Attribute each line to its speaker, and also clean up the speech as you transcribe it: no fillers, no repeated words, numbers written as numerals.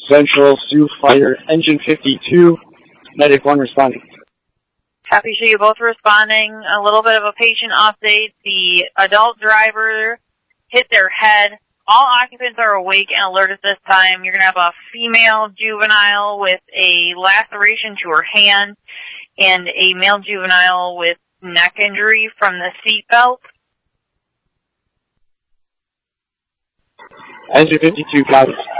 Speaker 1: Central, Sioux Fire, Engine 52, Medic 1 responding.
Speaker 2: Happy to show you both responding. A little bit of a patient update. The adult driver hit their head. All occupants are awake and alert at this time. You're going to have a female juvenile with a laceration to her hand and a male juvenile with neck injury from the seatbelt.
Speaker 1: Engine 52, copy.